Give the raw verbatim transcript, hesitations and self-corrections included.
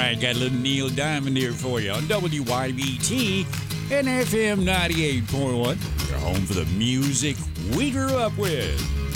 right, got a little Neil Diamond here for you on W Y B T and F M ninety-eight point one. Your home for the music we grew up with.